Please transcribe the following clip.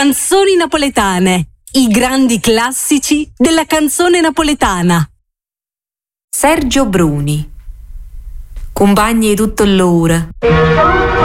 Canzoni napoletane, i grandi classici della canzone napoletana. Sergio Bruni. Compagni di tutto l'ora.